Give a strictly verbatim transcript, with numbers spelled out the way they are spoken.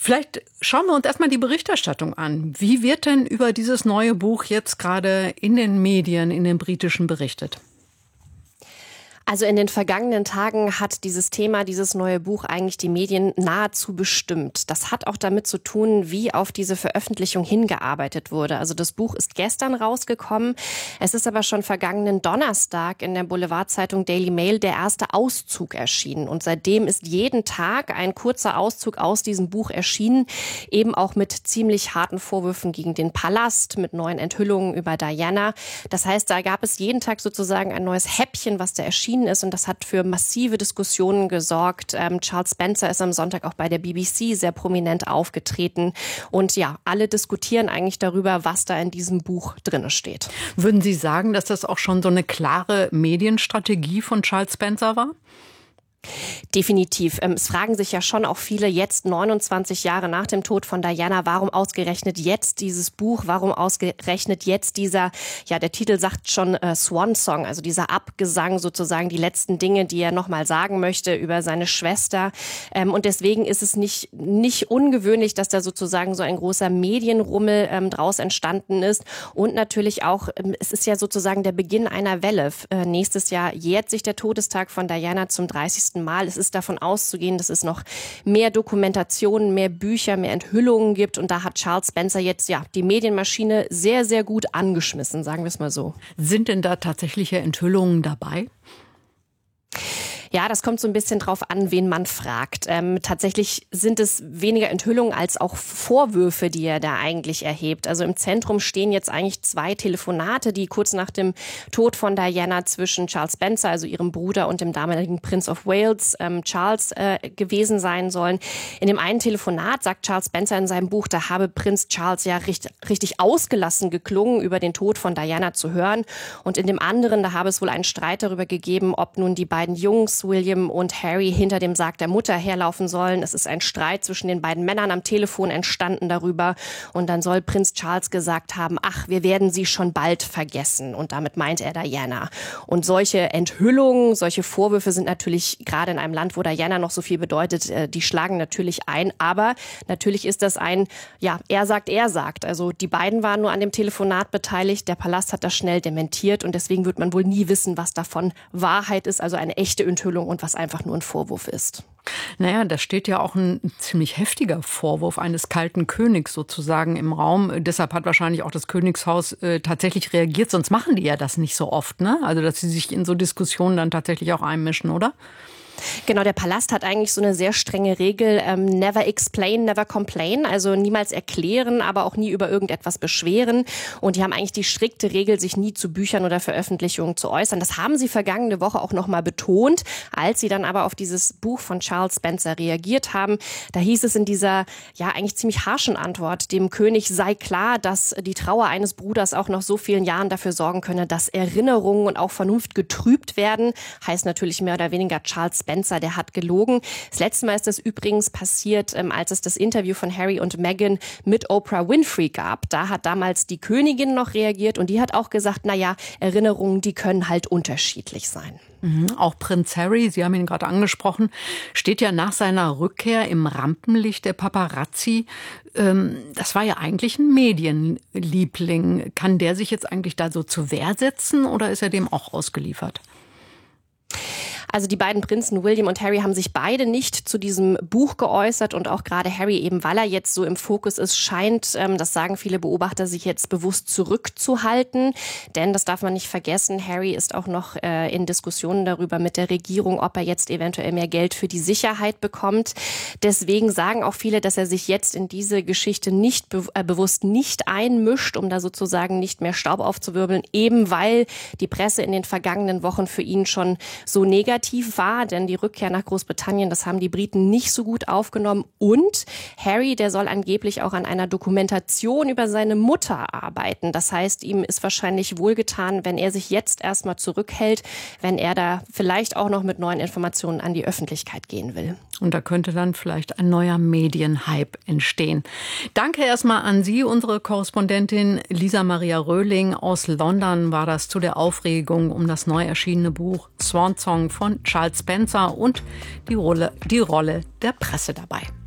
Vielleicht schauen wir uns erstmal die Berichterstattung an. Wie wird denn über dieses neue Buch jetzt gerade in den Medien, in den britischen berichtet? Also in den vergangenen Tagen hat dieses Thema, dieses neue Buch eigentlich die Medien nahezu bestimmt. Das hat auch damit zu tun, wie auf diese Veröffentlichung hingearbeitet wurde. Also das Buch ist gestern rausgekommen. Es ist aber schon vergangenen Donnerstag in der Boulevardzeitung Daily Mail der erste Auszug erschienen. Und seitdem ist jeden Tag ein kurzer Auszug aus diesem Buch erschienen, eben auch mit ziemlich harten Vorwürfen gegen den Palast, mit neuen Enthüllungen über Diana. Das heißt, da gab es jeden Tag sozusagen ein neues Häppchen, was da erschienen ist, und das hat für massive Diskussionen gesorgt. Ähm, Charles Spencer ist am Sonntag auch bei der B B C sehr prominent aufgetreten und ja, alle diskutieren eigentlich darüber, was da in diesem Buch drin steht. Würden Sie sagen, dass das auch schon so eine klare Medienstrategie von Charles Spencer war? Definitiv. Es fragen sich ja schon auch viele jetzt neunundzwanzig Jahre nach dem Tod von Diana, warum ausgerechnet jetzt dieses Buch, warum ausgerechnet jetzt dieser, ja, der Titel sagt schon äh, Swan Song, also dieser Abgesang sozusagen, die letzten Dinge, die er nochmal sagen möchte über seine Schwester. Ähm, und deswegen ist es nicht, nicht ungewöhnlich, dass da sozusagen so ein großer Medienrummel ähm, draus entstanden ist. Und natürlich auch, ähm, es ist ja sozusagen der Beginn einer Welle. Äh, nächstes Jahr jährt sich der Todestag von Diana zum dreißigsten Mal. Es ist davon auszugehen, dass es noch mehr Dokumentationen, mehr Bücher, mehr Enthüllungen gibt. Und da hat Charles Spencer jetzt ja die Medienmaschine sehr, sehr gut angeschmissen, sagen wir es mal so. Sind denn da tatsächliche Enthüllungen dabei? Ja, das kommt so ein bisschen drauf an, wen man fragt. Ähm, tatsächlich sind es weniger Enthüllungen als auch Vorwürfe, die er da eigentlich erhebt. Also im Zentrum stehen jetzt eigentlich zwei Telefonate, die kurz nach dem Tod von Diana zwischen Charles Spencer, also ihrem Bruder, und dem damaligen Prince of Wales, ähm, Charles, äh, gewesen sein sollen. In dem einen Telefonat sagt Charles Spencer in seinem Buch, da habe Prinz Charles ja richtig, richtig ausgelassen geklungen, über den Tod von Diana zu hören. Und in dem anderen, da habe es wohl einen Streit darüber gegeben, ob nun die beiden Jungs, William und Harry, hinter dem Sarg der Mutter herlaufen sollen. Es ist ein Streit zwischen den beiden Männern am Telefon entstanden darüber. Und dann soll Prinz Charles gesagt haben, ach, wir werden sie schon bald vergessen. Und damit meint er Diana. Und solche Enthüllungen, solche Vorwürfe sind natürlich gerade in einem Land, wo Diana noch so viel bedeutet, die schlagen natürlich ein. Aber natürlich ist das ein, ja, er sagt, er sagt. Also die beiden waren nur an dem Telefonat beteiligt. Der Palast hat das schnell dementiert. Und deswegen wird man wohl nie wissen, was davon Wahrheit ist, also eine echte Enthüllung, und was einfach nur ein Vorwurf ist. Naja, da steht ja auch ein ziemlich heftiger Vorwurf eines kalten Königs sozusagen im Raum. Deshalb hat wahrscheinlich auch das Königshaus äh, tatsächlich reagiert. Sonst machen die ja das nicht so oft, ne? Also, dass sie sich in so Diskussionen dann tatsächlich auch einmischen, oder? Genau, der Palast hat eigentlich so eine sehr strenge Regel, ähm, never explain, never complain, also niemals erklären, aber auch nie über irgendetwas beschweren. Und die haben eigentlich die strikte Regel, sich nie zu Büchern oder Veröffentlichungen zu äußern. Das haben sie vergangene Woche auch nochmal betont, als sie dann aber auf dieses Buch von Charles Spencer reagiert haben. Da hieß es in dieser, ja, eigentlich ziemlich harschen Antwort, dem König sei klar, dass die Trauer eines Bruders auch nach so vielen Jahren dafür sorgen könne, dass Erinnerungen und auch Vernunft getrübt werden. Heißt natürlich mehr oder weniger, Charles Spencer, der hat gelogen. Das letzte Mal ist das übrigens passiert, ähm, als es das Interview von Harry und Meghan mit Oprah Winfrey gab. Da hat damals die Königin noch reagiert und die hat auch gesagt, na ja, Erinnerungen, die können halt unterschiedlich sein. Mhm. Auch Prinz Harry, Sie haben ihn gerade angesprochen, steht ja nach seiner Rückkehr im Rampenlicht der Paparazzi. Ähm, das war ja eigentlich ein Medienliebling. Kann der sich jetzt eigentlich da so zur Wehr setzen oder ist er dem auch ausgeliefert? Also die beiden Prinzen William und Harry haben sich beide nicht zu diesem Buch geäußert und auch gerade Harry, eben weil er jetzt so im Fokus ist, scheint, ähm, das sagen viele Beobachter, sich jetzt bewusst zurückzuhalten. Denn, das darf man nicht vergessen, Harry ist auch noch äh, in Diskussionen darüber mit der Regierung, ob er jetzt eventuell mehr Geld für die Sicherheit bekommt. Deswegen sagen auch viele, dass er sich jetzt in diese Geschichte nicht be- äh, bewusst nicht einmischt, um da sozusagen nicht mehr Staub aufzuwirbeln, eben weil die Presse in den vergangenen Wochen für ihn schon so negativ war, denn die Rückkehr nach Großbritannien, das haben die Briten nicht so gut aufgenommen. Und Harry, der soll angeblich auch an einer Dokumentation über seine Mutter arbeiten. Das heißt, ihm ist wahrscheinlich wohlgetan, wenn er sich jetzt erstmal zurückhält, wenn er da vielleicht auch noch mit neuen Informationen an die Öffentlichkeit gehen will. Und da könnte dann vielleicht ein neuer Medienhype entstehen. Danke erstmal an Sie, unsere Korrespondentin Lisa Maria Röhling aus London war das zu der Aufregung um das neu erschienene Buch Swan Song von Charles Spencer und die Rolle, die Rolle der Presse dabei.